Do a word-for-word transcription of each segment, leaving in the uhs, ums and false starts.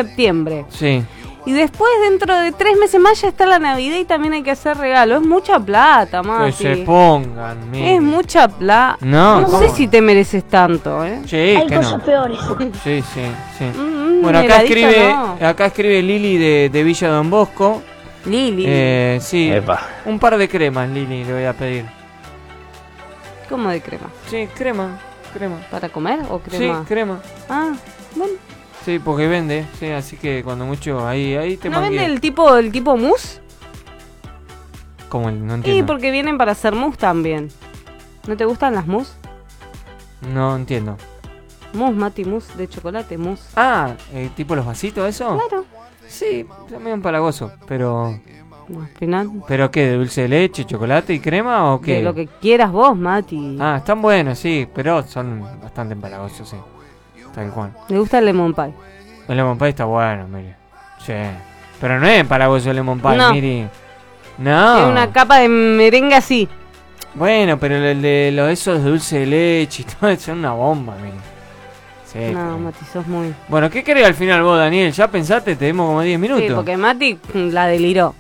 septiembre. Sí. Y después, dentro de tres meses más, ya está la Navidad y también hay que hacer regalos. Es mucha plata, Mati. Que se pongan, mire. Es mucha plata. No, no ¿cómo? sé si te mereces tanto, ¿eh? Sí, Hay que cosas no. peores. Sí, sí, sí. Mm, Bueno, acá heladito escribe, no. acá escribe Lili de, de Villa Don Bosco. Lili. Eh, sí, Epa. un par de cremas, Lili, le voy a pedir. ¿Cómo de crema? Sí, crema, crema. ¿Para comer o crema? Sí, crema. Ah, bueno. Sí, porque vende, sí, así que cuando mucho ahí, ahí te ¿No mangué. vende el tipo, el tipo mousse? ¿Cómo? No Sí, entiendo. porque vienen para hacer mousse también. ¿No te gustan las mousse? No entiendo. Mousse, Mati, mousse de chocolate, mousse. Ah, eh, ¿tipo los vasitos, eso? Claro. Sí, también empalagoso, pero... No, al final, ¿Pero qué? ¿De dulce de leche, chocolate y crema o qué? de lo que quieras vos, Mati. Ah, están buenos, sí, pero son bastante empalagosos, sí. Tal cual. Me gusta el lemon pie. El lemon pie está bueno, mire. Sí. Pero no es empalagoso el lemon pie, No. mire. No. Tiene una capa de merengue así. Bueno, pero el de los esos de dulce de leche y todo eso es una bomba, mire. Sí. No, pero- Mati, sos muy... Bueno, ¿qué querés al final vos, Daniel? ¿Ya pensaste? Te dimos como diez minutos. Sí, porque Mati mm, la deliró.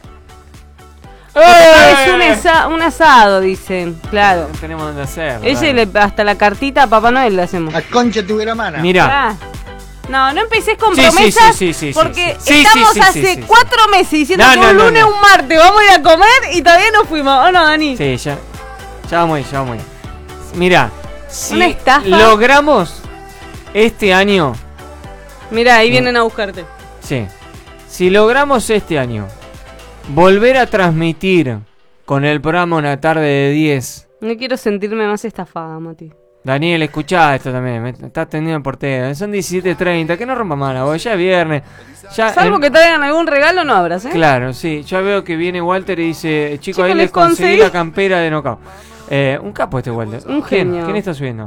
¡Eh! Es un, esa- un asado, dicen. Claro. No tenemos dónde hacerlo. Ese dale. le, hasta la cartita a Papá Noel le hacemos. La concha tu hermana. Mira. Ah. No, no empecés con Sí, sí, promesas sí, sí, sí, porque sí, sí, estamos sí, sí, hace sí, sí, cuatro meses diciendo No, que no, un no, lunes, no. un martes vamos a ir a comer y todavía no fuimos. ¿O no, Dani? Sí, ya. Ya vamos ahí, ya vamos ahí. Mira, si Una estafa. logramos este año. Mirá, ahí vienen a buscarte. Sí. Si logramos este año volver a transmitir con el programa Una Tarde de diez. No quiero sentirme más estafada, Mati. Daniel, escuchá esto también. Me está atendiendo el portero. Son diecisiete treinta. Que no rompa mala, vos. Ya es viernes. Ya Salvo el- que traigan algún regalo, no abras, ¿eh? Claro, sí. Ya veo que viene Walter y dice: Chico, Chico, ahí les les conseguí conseguí. la campera de Knockout. Eh, un capo este Walter. Un ¿Quién? genio. ¿Quién está subiendo?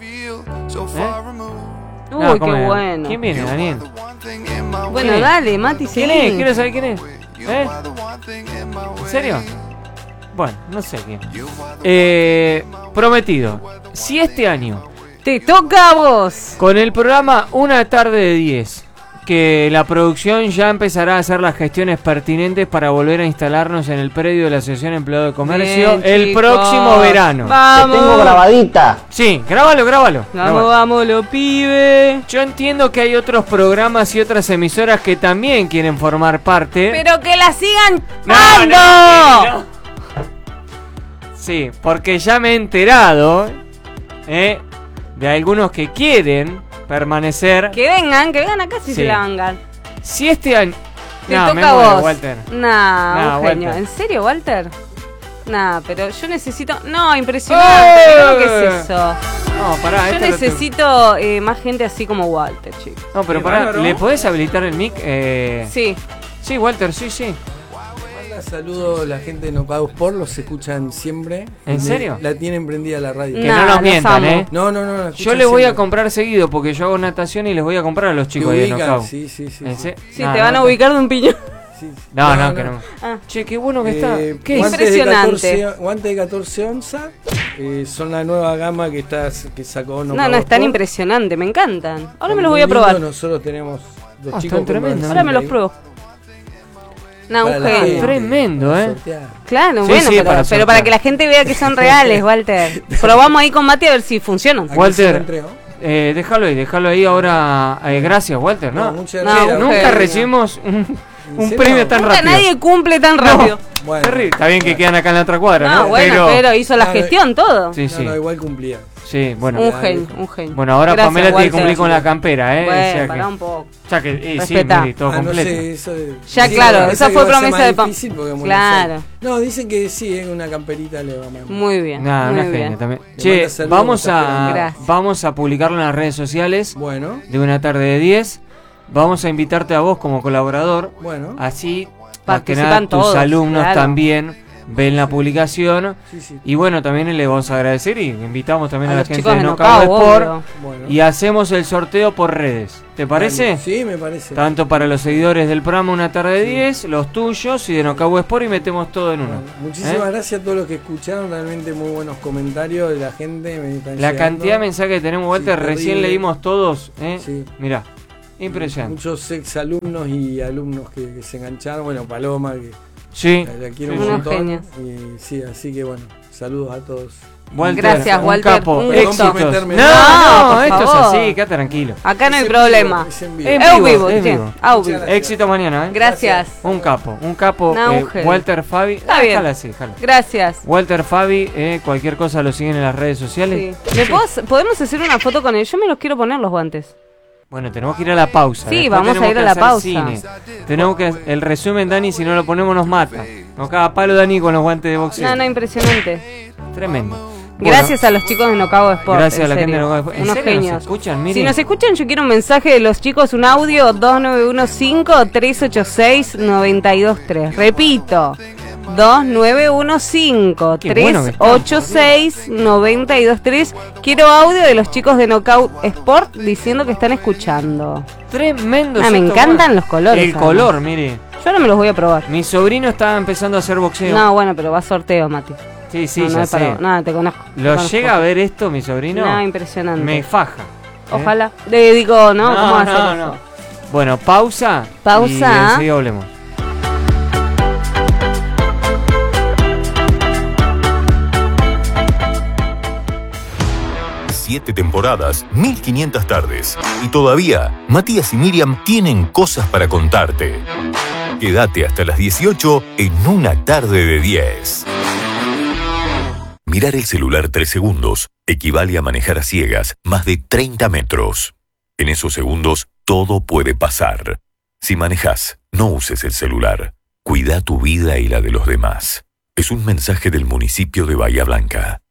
Uy, No, qué ¿cómo es? bueno. ¿Quién viene, Daniel? Bueno, ¿Quién es? dale, Mati, ¿Quién seguí. es? Quiero saber quién es. ¿Eh? ¿En serio? Bueno, no sé quién. Eh, prometido. Si este año, Te toca a vos. con el programa Una Tarde de diez, que la producción ya empezará a hacer las gestiones pertinentes para volver a instalarnos en el predio de la Asociación Empleado de Comercio Bien, el chicos. próximo verano. Vamos. Te tengo grabadita. Sí, grábalo, grábalo. Vamos, grábalo. vamos, lo pibe. Yo entiendo que hay otros programas y otras emisoras que también quieren formar parte. Pero que la sigan No, dando. no, no. Sí, porque ya me he enterado eh, de algunos que quieren permanecer. Que vengan, que vengan acá si Sí. se la vengan. Si este año. Te No, me toca a muero, vos. Walter. Nah, Nah, un genio. Walter. ¿En serio, Walter? Nah, pero yo necesito... No, impresionante. ¡Eh! ¿Qué es eso? No, pará, Yo esto lo necesito eh, más gente así como Walter, chicos. tengo- No, pero Qué pará, bárbaro. ¿le podés habilitar el mic? Eh... Sí. Sí, Walter, sí, sí. Manda saludo a la gente de Knockout Sport, los escuchan siempre. ¿En Me- serio? La tienen prendida la radio. Que Nah, no nos los mientan, amo. ¿eh? No, no, no. la Yo escuchan les voy a siempre. comprar seguido porque yo hago natación y les voy a comprar a los Te chicos ahí de ubican, Knockout. Sí, sí, sí. ¿En sí. se- Sí, No, te no, van a no. ubicar de un piñón. Sí. No, no, que no. Ah. Che, qué bueno que está. Eh, ¿Qué es? guantes de Impresionante. catorce, guantes de catorce onzas eh, son la nueva gama que está que sacó No, no, es tan Sport. impresionante, me encantan. Ahora me Muy los voy a lindo, probar. Nosotros tenemos dos Ah, chicos están tremendos. Ahora me los pruebo. No, Para un la genio. gente, Tremendo, para ¿eh? sortear. Claro, Sí, bueno, sí, pero, para pero sortear. para que la gente vea que son reales, Walter. Probamos ahí con Mati a ver si funcionan. Aquí Walter. se lo entrego. Eh, déjalo ahí, déjalo ahí ahora. Eh, gracias, Walter, ¿no? No, muchas No, gracias. un Nunca genio. recibimos un, un serio? premio tan Nunca rápido. nadie cumple tan rápido. Bueno, Terrible. Está bien que quedan acá en la otra cuadra, No, ¿no? bueno, pero, hizo la No, gestión, todo. Sí, no, sí. no, igual cumplía. Sí, bueno. Un genio, un genio. Bueno, ahora Gracias, Pamela tiene que Walter. cumplir con la campera, ¿eh? O sea Bueno, que- pará un poco. ya que, eh, sí, Respetá. mire, todo Ah, no completo. sé, eso de- Ya, sí, claro, parece esa que fue va a ser promesa más de Pam- difícil porque en Buenos Claro. Aires- No, dicen que sí, en una camperita le va a mandar. Muy bien, Nada, muy una bien. genia también. Le Che, manda saludos, vamos está esperando. a, Gracias. vamos a publicarlo en las redes sociales Bueno, de Una Tarde de diez. Vamos a invitarte a vos como colaborador. bueno. Así, más que Participan nada, tus todos, alumnos claro. también ven la publicación. Sí, sí. Y bueno, también le vamos a agradecer y invitamos también A a, la los gente chicos de de Knockout Knockout, Sport. obvio. Bueno. Y hacemos el sorteo por redes. ¿Te parece? Dale. Sí, me parece. Tanto para los seguidores del programa Una Tarde de diez, los tuyos y de Knockout Sport, y metemos todo en uno. Bueno, muchísimas ¿Eh? gracias a todos los que escucharon, realmente muy buenos comentarios de la gente. Me están La llegando. cantidad de mensajes que tenemos, Walter, Sí, recién terrible. leímos todos. ¿eh? Sí. Mirá, Impresionante. Muchos exalumnos y alumnos que, que se engancharon. Bueno, Paloma, que Sí. la, la quiero Sí, un sí. montón. Genios. Y sí, así que bueno, saludos a todos. Walter, Gracias, un Walter. capo. Un gusto. Éxitos. Meterme. No, No, no, por esto es favor. así, queda tranquilo. Acá no hay Es en problema. vivo, es en vivo. En Es vivo, vivo, es sí. vivo. Ah, Muchas vivo. gracias. Éxito mañana, ¿eh? Gracias. Un capo, un capo. Un eh, ángel. Walter Fabi. Está Ah, bien. déjala así, déjala. Gracias. Walter Fabi, eh, cualquier cosa lo siguen en las redes sociales. Sí. ¿Me puedo- ¿Podemos hacer una foto con él? Yo me los quiero poner los guantes. Bueno, tenemos que ir a la pausa. Sí, Después vamos a tenemos ir a que la hacer pausa. cine. Tenemos que el resumen, Dani, si no lo ponemos nos mata. Nos caga palo Dani con los guantes de boxeo. No, no, impresionante. Tremendo. Gracias a los chicos de Nocao Sport. Gracias a la en gente de serio. Nocao Sport. ¿En Unos serio nos genios. escuchan? Miren. Si nos escuchan, yo quiero un mensaje de los chicos, un audio dos nueve uno cinco, tres ocho seis, nueve dos tres. Repito, dos nueve uno cinco, Qué bueno que tres estamos, ocho seis, nueve dos tres. Quiero audio de los chicos de Knockout Sport diciendo que están escuchando. Tremendo. Ah, me esto, encantan bueno. los colores, El además. color, mire. Yo no me los voy a probar. Mi sobrino estaba empezando a hacer boxeo. No, bueno, pero va a sorteo, Mati. Sí, sí, no, no ya he sé. parado. Nada, te conozco. te ¿Lo conozco. llega a ver esto, mi sobrino? No, impresionante. Me faja. ¿eh? Ojalá. Le digo, ¿no? No, ¿Cómo va a no, ser no. eso? Bueno, pausa. Pausa. Y enseguida hablemos. Siete temporadas, mil quinientas tardes. Y todavía, Matías y Miriam tienen cosas para contarte. Quédate hasta las dieciocho en Una Tarde de diez. Mirar el celular tres segundos equivale a manejar a ciegas más de treinta metros. En esos segundos, todo puede pasar. Si manejas, no uses el celular. Cuida tu vida y la de los demás. Es un mensaje del municipio de Bahía Blanca.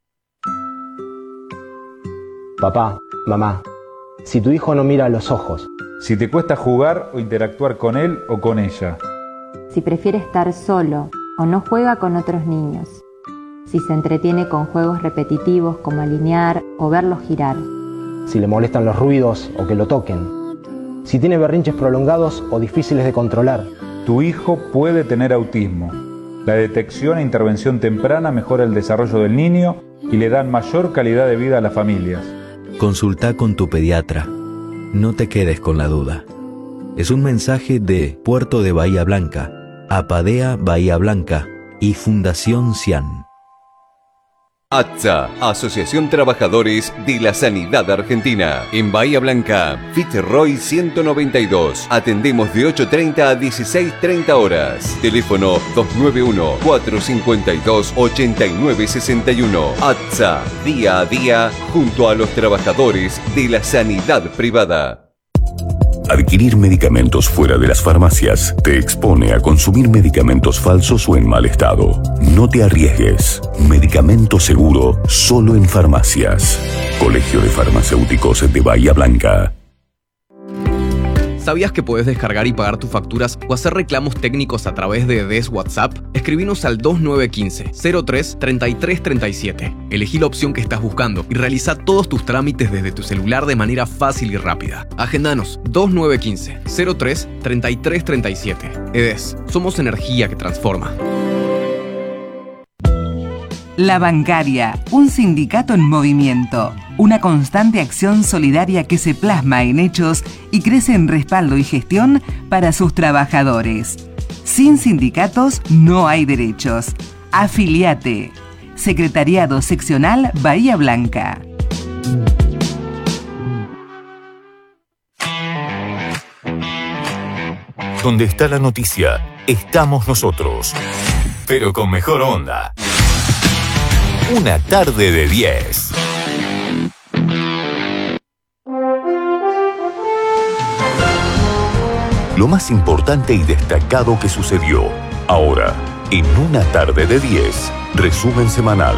Papá, mamá, si tu hijo no mira a los ojos, Si te cuesta jugar o interactuar con él o con ella. Si prefiere estar solo o no juega con otros niños. Si se entretiene con juegos repetitivos como alinear o verlos girar. si le molestan los ruidos o que lo toquen, si tiene berrinches prolongados o difíciles de controlar, Tu hijo puede tener autismo. La detección e intervención temprana mejora el desarrollo del niño y le dan mayor calidad de vida a las familias. Consulta con tu pediatra. No te quedes con la duda. Es un mensaje de Puerto de Bahía Blanca, Apadea Bahía Blanca y Fundación Cian. ATSA, Asociación Trabajadores de la Sanidad Argentina. En Bahía Blanca, Fitzroy ciento noventa y dos. Atendemos de ocho treinta a dieciséis treinta horas. Teléfono dos nueve uno, cuatro cinco dos, ocho nueve seis uno. ATSA, día a día, junto a los trabajadores de la sanidad privada. Adquirir medicamentos fuera de las farmacias te expone a consumir medicamentos falsos o en mal estado. No te arriesgues. Medicamento seguro solo en farmacias. Colegio de Farmacéuticos de Bahía Blanca. ¿Sabías que puedes descargar y pagar tus facturas o hacer reclamos técnicos a través de D E S WhatsApp? Escribinos al dos nueve uno cinco, cero tres, treinta y tres treinta y siete. Elegí la opción que estás buscando y realiza todos tus trámites desde tu celular de manera fácil y rápida. Agendanos dos nueve uno cinco, cero tres, treinta y tres treinta y siete. E D E S, somos energía que transforma. La Bancaria, un sindicato en movimiento, una constante acción solidaria que se plasma en hechos y crece en respaldo y gestión para sus trabajadores. Sin sindicatos no hay derechos. Afiliate. Secretariado Seccional Bahía Blanca. Donde está la noticia, estamos nosotros. Pero con mejor onda. Una tarde de diez. Lo más importante y destacado que sucedió. Ahora, en Una tarde de diez, resumen semanal.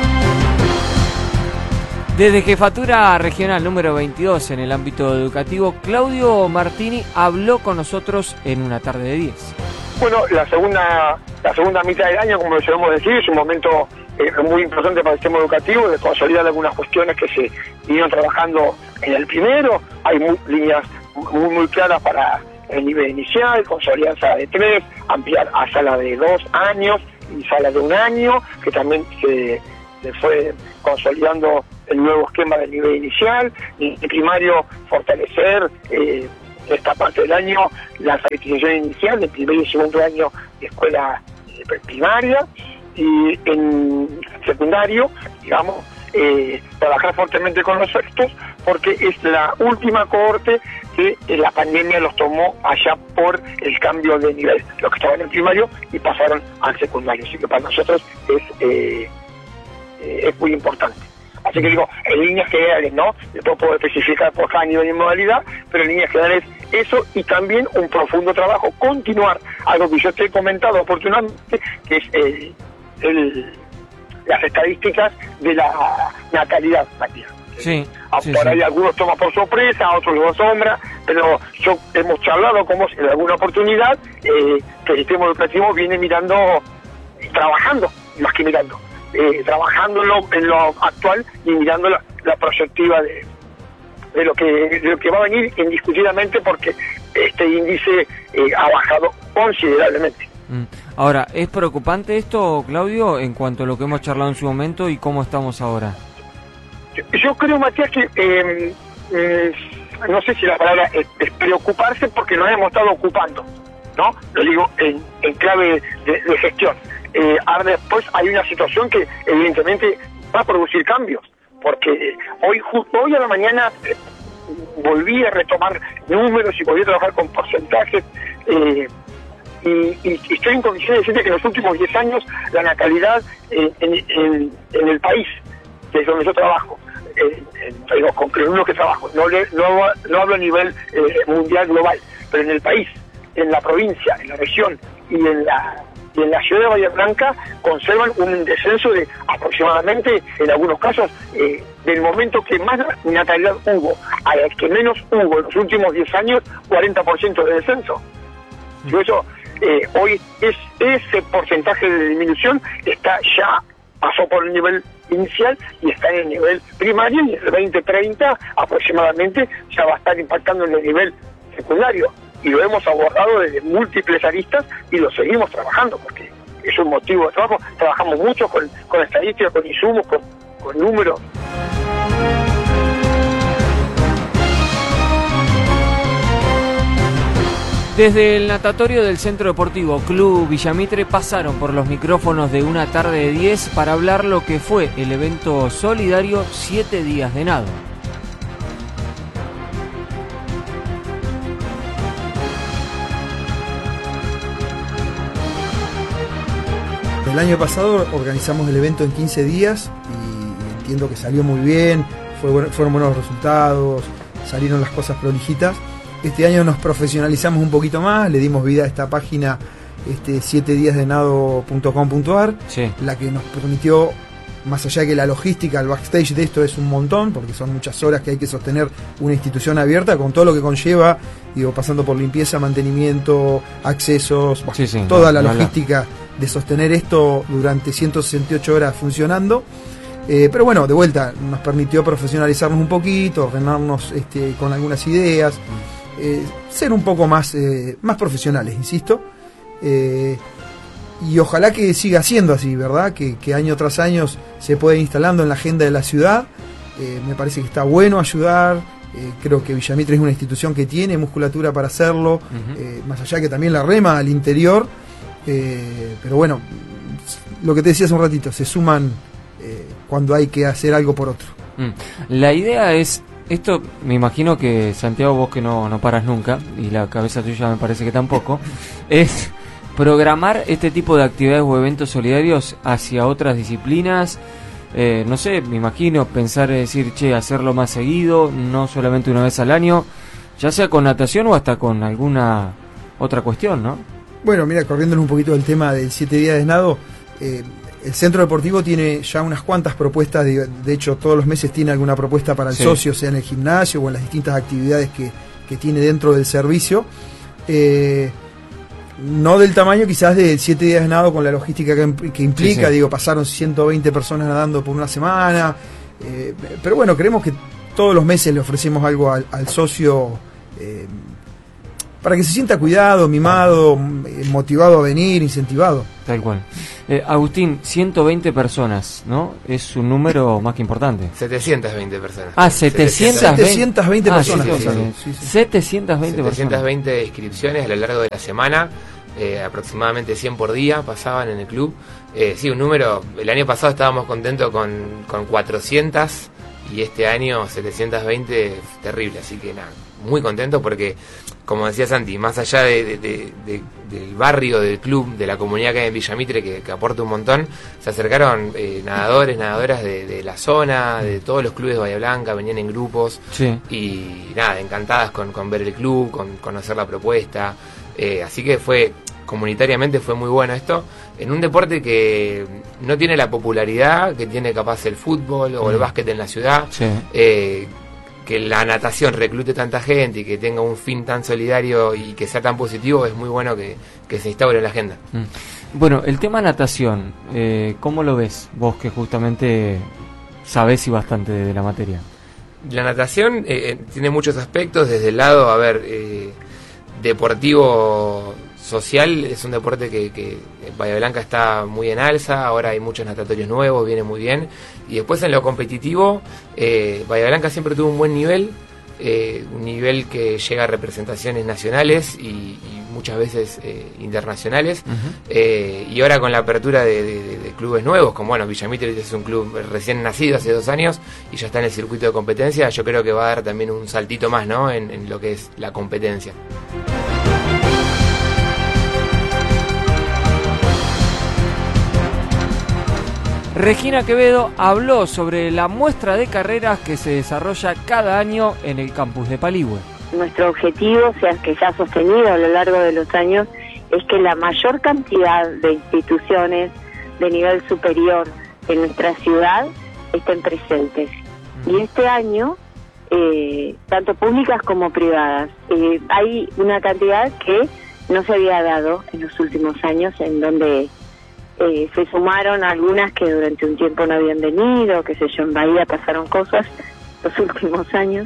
Desde Jefatura Regional número veintidós en el ámbito educativo, Claudio Martini habló con nosotros en Una tarde de diez. Bueno, la segunda, la segunda mitad del año, como lo solemos decir, es un momento eh, muy importante para el sistema educativo, de consolidar algunas cuestiones que se vinieron trabajando en el primero. Hay muy, líneas muy, muy claras para el nivel inicial, consolidar sala de tres, ampliar a sala de dos años y sala de un año, que también se, se fue consolidando el nuevo esquema del nivel inicial. Y en primario, fortalecer eh, esta parte del año la alfabetización inicial del primer y segundo año de escuela eh, primaria, y en secundario, digamos, eh, trabajar fuertemente con los sextos, porque es la última cohorte que eh, la pandemia los tomó allá por el cambio de nivel, los que estaban en primario y pasaron al secundario, así que para nosotros es, eh, eh, es muy importante. Así que digo, en líneas generales, ¿no? Después puedo especificar por cada nivel y modalidad, pero en líneas generales eso, y también un profundo trabajo, continuar, algo que yo te he comentado oportunamente, que es eh, el, las estadísticas de la natalidad, Matías. Sí, Ah, sí, por sí. ahí algunos toman por sorpresa, otros lo asombra, pero yo hemos charlado con vos en alguna oportunidad eh, que el sistema educativo viene mirando, trabajando, más que mirando, eh, trabajando en lo, en lo actual y mirando la, la proyectiva de, de lo que de lo que va a venir indiscutidamente, porque este índice eh, ha bajado considerablemente. Mm. Ahora, ¿es preocupante esto, Claudio, en cuanto a lo que hemos charlado en su momento y cómo estamos ahora? Yo, yo creo, Matías, que eh, eh, no sé si la palabra es, es preocuparse, porque nos hemos estado ocupando, ¿no? Lo digo en, en clave de, de gestión. Eh, ahora después hay una situación que evidentemente va a producir cambios, porque hoy justo hoy a la mañana eh, volví a retomar números y volví a trabajar con porcentajes, eh, y, y, y estoy en condiciones de decirte que en los últimos diez años la natalidad eh, en, en, en el país, que es donde yo trabajo, eh, en, digo, con uno que trabajo, no, le, no, no hablo a nivel eh, mundial, global, pero en el país, en la provincia, en la región y en la y en la ciudad de Bahía Blanca conservan un descenso de aproximadamente, en algunos casos, eh, del momento que más natalidad hubo al que menos hubo en los últimos diez años, cuarenta por ciento de descenso. Y eso, eh, hoy es ese porcentaje de disminución está ya, pasó por el nivel inicial y está en el nivel primario, y en el veinte treinta aproximadamente ya va a estar impactando en el nivel secundario. Y lo hemos abordado desde múltiples aristas y lo seguimos trabajando, porque es un motivo de trabajo. Trabajamos mucho con, con estadísticas, con insumos, con, con números. Desde el natatorio del Centro Deportivo Club Villamitre pasaron por los micrófonos de Una Tarde de diez para hablar lo que fue el evento solidario Siete Días de Nado. El año pasado organizamos el evento en quince días y entiendo que salió muy bien, fue bueno, fueron buenos resultados, salieron las cosas prolijitas. Este año nos profesionalizamos un poquito más, le dimos vida a esta página este, siete días de nado punto com punto a r, sí. La que nos permitió, más allá de que la logística, el backstage de esto es un montón, porque son muchas horas que hay que sostener una institución abierta, con todo lo que conlleva, digo, pasando por limpieza, mantenimiento, accesos, bueno, sí, sí, toda no, la no, logística de sostener esto durante ciento sesenta y ocho horas funcionando. Eh, pero bueno, de vuelta, nos permitió profesionalizarnos un poquito, ordenarnos este, con algunas ideas, eh, ser un poco más, eh, más profesionales, insisto. Eh, y ojalá que siga siendo así, ¿verdad? Que, que año tras año se pueda ir instalando en la agenda de la ciudad. Eh, me parece que está bueno ayudar. Eh, creo que Villamitre es una institución que tiene musculatura para hacerlo, uh-huh. eh, más allá que también la rema al interior. Eh, pero bueno, lo que te decía hace un ratito, se suman eh, cuando hay que hacer algo por otro. Mm. La idea es, esto me imagino que Santiago, vos que no, no paras nunca, y la cabeza tuya me parece que tampoco, es programar este tipo de actividades o eventos solidarios hacia otras disciplinas. Eh, no sé, me imagino pensar, decir, che, hacerlo más seguido, no solamente una vez al año, ya sea con natación o hasta con alguna otra cuestión, ¿no? Bueno, mira, corriéndonos un poquito del tema del siete días de nado, eh, el centro deportivo tiene ya unas cuantas propuestas, de, de hecho todos los meses tiene alguna propuesta para el sí. socio, sea en el gimnasio o en las distintas actividades que, que tiene dentro del servicio. Eh, no del tamaño quizás de siete días de nado con la logística que, que implica, sí, sí. digo, pasaron ciento veinte personas nadando por una semana, eh, pero bueno, creemos que todos los meses le ofrecemos algo al, al socio, eh, para que se sienta cuidado, mimado, motivado a venir, incentivado. Tal cual. Eh, Agustín, ciento veinte personas, ¿no? Es un número más que importante. setecientas veinte personas. Ah, setecientas veinte. setecientas veinte ah, personas. Sí, sí, sí. Sí, sí. setecientas veinte personas. setecientas veinte inscripciones a lo largo de la semana. Eh, aproximadamente cien por día pasaban en el club. Eh, sí, un número. El año pasado estábamos contentos con, con cuatrocientas y este año setecientas veinte, terrible. Así que nada, muy contento porque, como decía Santi, más allá de, de, de, de, del barrio, del club, de la comunidad que hay en Villa Mitre, que, que aporta un montón, se acercaron eh, nadadores, nadadoras de, de la zona, de todos los clubes de Bahía Blanca, venían en grupos. Sí. Y nada, encantadas con, con ver el club, con conocer la propuesta. Eh, así que fue, comunitariamente fue muy bueno esto, en un deporte que no tiene la popularidad que tiene capaz el fútbol o el Mm. básquet en la ciudad. Sí. Eh, que la natación reclute tanta gente y que tenga un fin tan solidario y que sea tan positivo, es muy bueno que, que se instaure en la agenda. Mm. Bueno, el tema natación, eh, ¿cómo lo ves? Vos que justamente sabés y bastante de, de la materia. La natación eh, tiene muchos aspectos, desde el lado, a ver, eh, deportivo social, es un deporte que, que en Bahía Blanca está muy en alza, ahora hay muchos natatorios nuevos, viene muy bien, y después en lo competitivo, eh, Bahía Blanca siempre tuvo un buen nivel, eh, un nivel que llega a representaciones nacionales y, y muchas veces eh, internacionales, Uh-huh. eh, y ahora con la apertura de, de, de clubes nuevos, como bueno, Villa Mitre es un club recién nacido hace dos años y ya está en el circuito de competencia, yo creo que va a dar también un saltito más, ¿no?, en, en lo que es la competencia. Regina Quevedo habló sobre la muestra de carreras que se desarrolla cada año en el campus de Paligüe. Nuestro objetivo, o sea, que se ha sostenido a lo largo de los años, es que la mayor cantidad de instituciones de nivel superior de nuestra ciudad estén presentes. Y este año, eh, tanto públicas como privadas, eh, hay una cantidad que no se había dado en los últimos años, en donde eh, se sumaron algunas que durante un tiempo no habían venido, qué sé yo, en Bahía pasaron cosas los últimos años.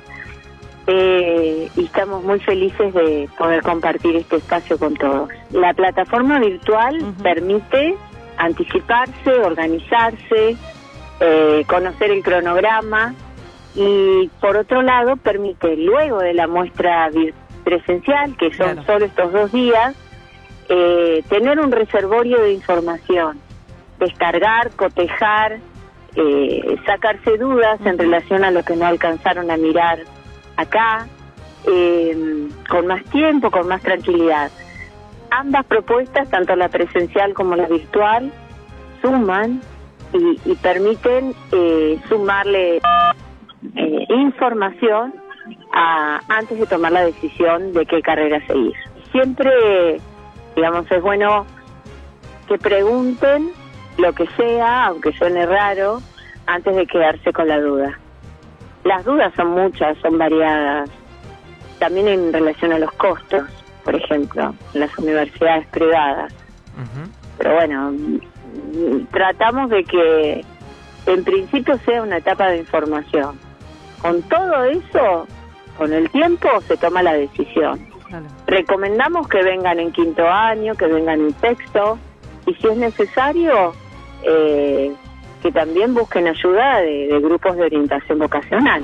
Eh, y estamos muy felices de poder compartir este espacio con todos. La plataforma virtual uh-huh. permite anticiparse, organizarse, eh, conocer el cronograma y por otro lado permite luego de la muestra vir- presencial, que son claro. solo estos dos días, eh, tener un reservorio de información, descargar, cotejar, eh, sacarse dudas uh-huh. en relación a lo que no alcanzaron a mirar acá, eh, con más tiempo, con más tranquilidad. Ambas propuestas, tanto la presencial como la virtual, suman y, y permiten eh, sumarle eh, información a, antes de tomar la decisión de qué carrera seguir. Siempre, digamos, es bueno que pregunten lo que sea, aunque suene raro, antes de quedarse con la duda. Las dudas son muchas, son variadas, también en relación a los costos, por ejemplo, en las universidades privadas. Uh-huh. Pero bueno, tratamos de que en principio sea una etapa de información. Con todo eso, con el tiempo se toma la decisión. Vale. Recomendamos que vengan en quinto año, que vengan en sexto, y si es necesario, eh, que también busquen ayuda de, de grupos de orientación vocacional.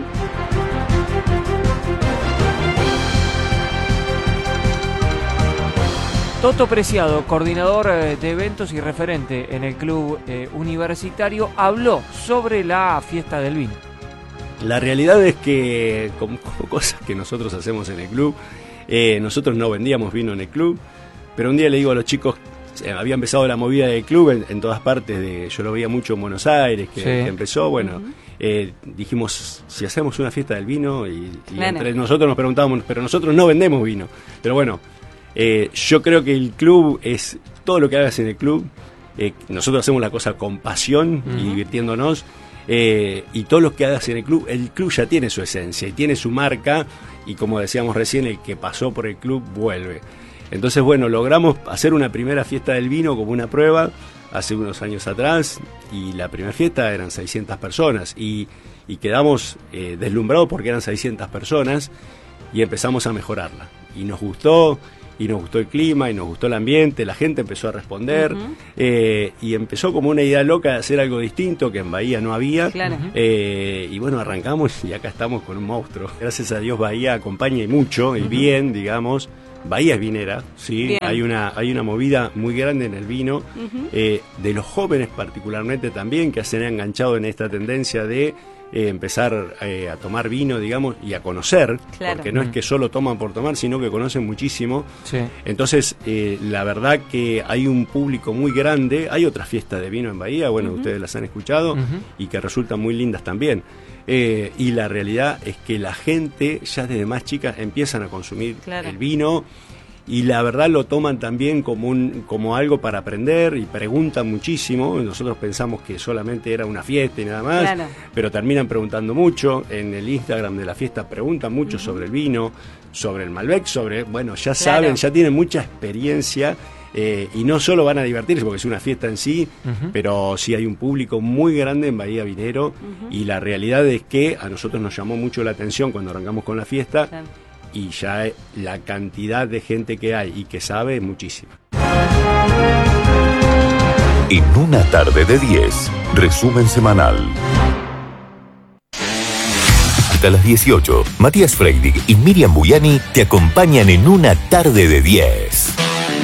Toto Preciado, coordinador de eventos y referente en el club eh, universitario, habló sobre la fiesta del vino. La realidad es que, como, como cosas que nosotros hacemos en el club, eh, nosotros no vendíamos vino en el club, pero un día le digo a los chicos, había empezado la movida del club en, en todas partes, de, yo lo veía mucho en Buenos Aires, que, sí. que empezó, bueno, uh-huh. eh, dijimos, si hacemos una fiesta del vino, y, y claro. entre nosotros nos preguntábamos, pero nosotros no vendemos vino, pero bueno, eh, yo creo que el club es, todo lo que hagas en el club, eh, nosotros hacemos la cosa con pasión uh-huh. y divirtiéndonos, eh, y todo lo que hagas en el club, el club ya tiene su esencia y tiene su marca, y como decíamos recién, el que pasó por el club vuelve. Entonces, bueno, logramos hacer una primera fiesta del vino como una prueba hace unos años atrás, y la primera fiesta eran seiscientas personas y, y quedamos eh, deslumbrados porque eran seiscientas personas y empezamos a mejorarla. y nos gustó, y nos gustó el clima, y nos gustó el ambiente, la gente empezó a responder, uh-huh. eh, y empezó como una idea loca de hacer algo distinto que en Bahía no había, claro. eh, y bueno, arrancamos y acá estamos con un monstruo. Gracias a Dios Bahía acompaña y mucho, y uh-huh. bien, digamos. Bahía es vinera, sí, bien. hay una hay una movida muy grande en el vino, uh-huh. eh, de los jóvenes particularmente también, que se han enganchado en esta tendencia de Eh, empezar eh, a tomar vino, digamos, y a conocer, claro. porque no mm. es que solo toman por tomar, sino que conocen muchísimo. Sí. Entonces, eh, la verdad que hay un público muy grande. Hay otras fiestas de vino en Bahía, bueno, uh-huh. ustedes las han escuchado, uh-huh. y que resultan muy lindas también. Eh, y la realidad es que la gente, ya desde más chicas, empiezan a consumir claro. el vino, y la verdad lo toman también como un como algo para aprender, y preguntan muchísimo. Nosotros pensamos que solamente era una fiesta y nada más, claro. pero terminan preguntando mucho. En el Instagram de la fiesta preguntan mucho uh-huh. sobre el vino, sobre el Malbec, sobre, bueno, ya claro. saben, ya tienen mucha experiencia, eh, y no solo van a divertirse porque es una fiesta en sí, uh-huh. pero sí hay un público muy grande en Bahía Vinero, uh-huh. y la realidad es que a nosotros nos llamó mucho la atención cuando arrancamos con la fiesta, claro. y ya la cantidad de gente que hay y que sabe es muchísima. En una tarde de diez, resumen semanal. Hasta las dieciocho, Matías Freidig y Miriam Buyani te acompañan en una tarde de diez.